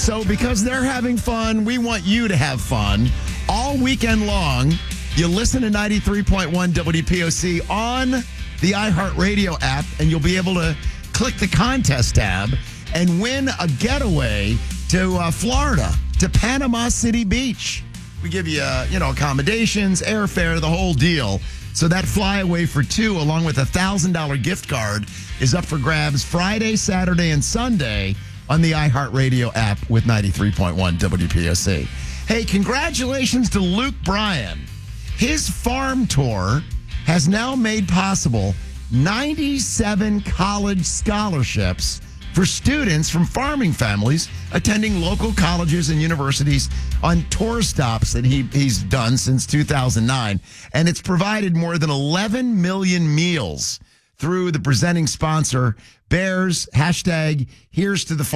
So because they're having fun, we want you to have fun all weekend long. You listen to 93.1 WPOC on the iHeartRadio app, and you'll be able to click the contest tab and win a getaway to Florida, to Panama City Beach. We give you, accommodations, airfare, the whole deal. So that flyaway for two, along with a $1,000 gift card, is up for grabs Friday, Saturday, and Sunday on the iHeartRadio app with 93.1 WPOC. Hey, congratulations to Luke Bryan. His farm tour has now made possible 97 college scholarships for students from farming families attending local colleges and universities on tour stops that he's done since 2009. And it's provided more than 11 million meals through the presenting sponsor, Bears, #Here's to the